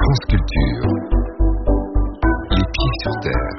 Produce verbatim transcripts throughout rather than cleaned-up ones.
France Culture. Les pieds sur terre.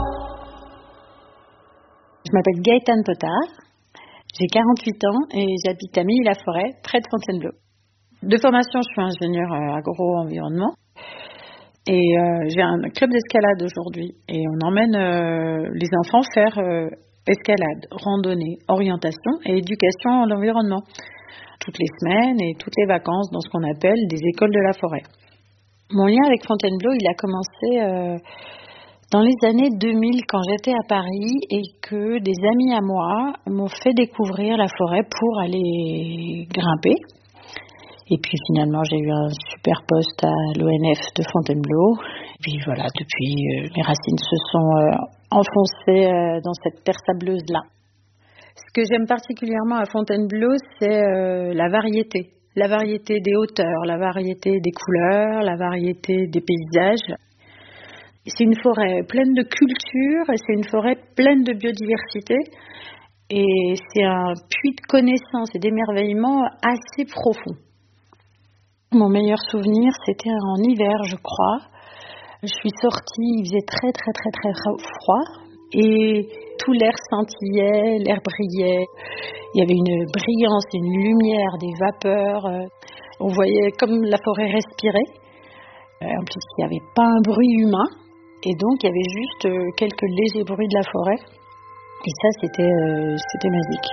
Je m'appelle Gaëtane Potard, j'ai quarante-huit ans et j'habite à Milly-la-Forêt, près de Fontainebleau. De formation, je suis ingénieure agro-environnement et euh, j'ai un club d'escalade aujourd'hui et on emmène euh, les enfants faire euh, escalade, randonnée, orientation et éducation à l'environnement toutes les semaines et toutes les vacances dans ce qu'on appelle des écoles de la forêt. Mon lien avec Fontainebleau, il a commencé euh, dans les années deux mille quand j'étais à Paris et que des amis à moi m'ont fait découvrir la forêt pour aller grimper. Et puis finalement, j'ai eu un super poste à l'O N F de Fontainebleau. Et puis voilà, depuis, euh, mes racines se sont euh, enfoncées euh, dans cette terre sableuse-là. Ce que j'aime particulièrement à Fontainebleau, c'est euh, la variété. La variété des hauteurs, la variété des couleurs, la variété des paysages. C'est une forêt pleine de culture et c'est une forêt pleine de biodiversité. Et c'est un puits de connaissances et d'émerveillement assez profond. Mon meilleur souvenir, c'était en hiver, je crois. Je suis sortie, il faisait très très très très froid et tout l'air scintillait, l'air brillait. Il y avait une brillance, une lumière, des vapeurs. On voyait comme la forêt respirait. En plus, il n'y avait pas un bruit humain. Et donc, il y avait juste quelques légers bruits de la forêt. Et ça, c'était, euh, c'était magique.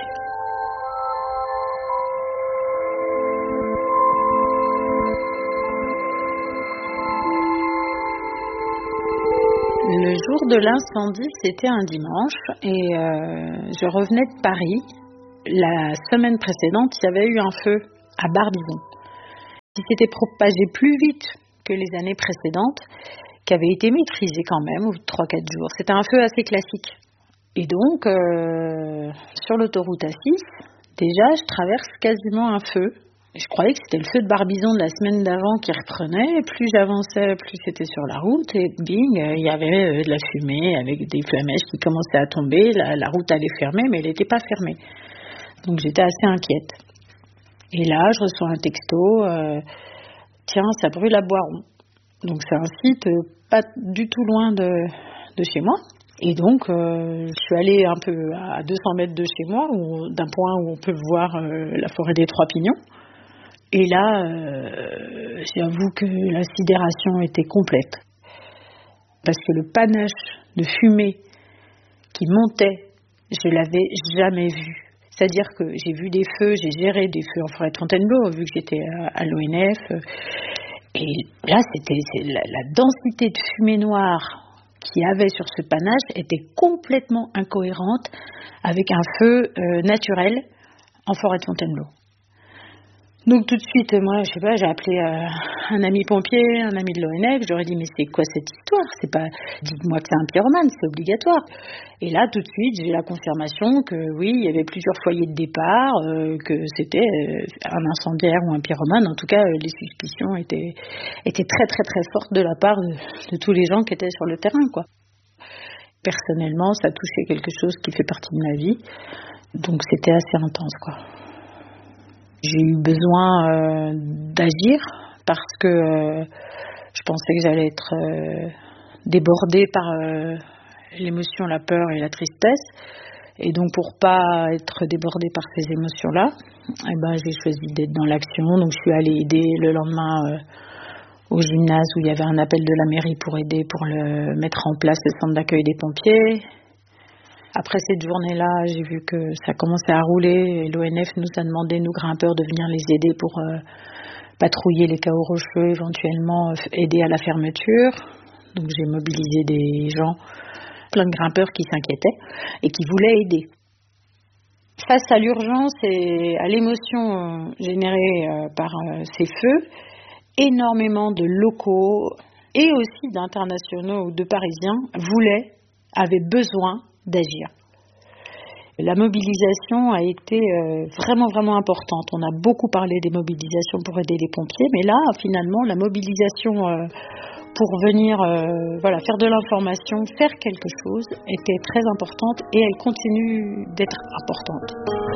Le jour de l'incendie, c'était un dimanche. Et euh, je revenais de Paris. La semaine précédente, il y avait eu un feu à Barbizon, qui s'était propagé plus vite que les années précédentes, qui avait été maîtrisé quand même au bout de trois quatre jours. C'était un feu assez classique. Et donc, euh, sur l'autoroute A six, déjà, je traverse quasiment un feu. Et je croyais que c'était le feu de Barbizon de la semaine d'avant qui reprenait. Et plus j'avançais, plus c'était sur la route. Et bing, il y avait de la fumée avec des flamèches qui commençaient à tomber. La, la route allait fermer, mais elle n'était pas fermée. Donc j'étais assez inquiète. Et là, je reçois un texto, euh, tiens, ça brûle à Boiron. Donc c'est un site euh, pas du tout loin de, de chez moi. Et donc euh, je suis allée un peu à deux cents mètres de chez moi, où, d'un point où on peut voir euh, la forêt des Trois Pignons. Et là, euh, j'avoue que la sidération était complète. Parce que le panache de fumée qui montait, je l'avais jamais vu. C'est-à-dire que j'ai vu des feux, j'ai géré des feux en forêt de Fontainebleau, vu que j'étais à l'O N F. Et là, c'était c'est, la, la densité de fumée noire qu'il y avait sur ce panache était complètement incohérente avec un feu euh, naturel en forêt de Fontainebleau. Donc tout de suite, moi, je sais pas, j'ai appelé euh, un ami pompier, un ami de l'O N F, j'aurais dit mais c'est quoi cette histoire ? C'est pas, dites-moi que c'est un pyromane, c'est obligatoire. Et là, tout de suite, j'ai la confirmation que oui, il y avait plusieurs foyers de départ, euh, que c'était euh, un incendiaire ou un pyromane. En tout cas, euh, les suspicions étaient étaient très très très fortes de la part de, de tous les gens qui étaient sur le terrain, quoi. Personnellement, ça touchait quelque chose qui fait partie de ma vie, donc c'était assez intense, quoi. J'ai eu besoin euh, d'agir parce que euh, je pensais que j'allais être euh, débordée par euh, l'émotion, la peur et la tristesse. Et donc pour pas être débordée par ces émotions-là, eh ben, j'ai choisi d'être dans l'action. Donc je suis allée aider le lendemain euh, au gymnase où il y avait un appel de la mairie pour aider, pour le mettre en place le centre d'accueil des pompiers. Après cette journée-là, j'ai vu que ça commençait à rouler et l'O N F nous a demandé, nous grimpeurs, de venir les aider pour euh, patrouiller les cahots rocheux, éventuellement euh, aider à la fermeture. Donc j'ai mobilisé des gens, plein de grimpeurs qui s'inquiétaient et qui voulaient aider. Face à l'urgence et à l'émotion euh, générée euh, par euh, ces feux, énormément de locaux et aussi d'internationaux ou de Parisiens voulaient, avaient besoin d'agir. La mobilisation a été euh, vraiment vraiment importante. On a beaucoup parlé des mobilisations pour aider les pompiers, mais là finalement la mobilisation euh, pour venir euh, voilà, faire de l'information, faire quelque chose était très importante et elle continue d'être importante.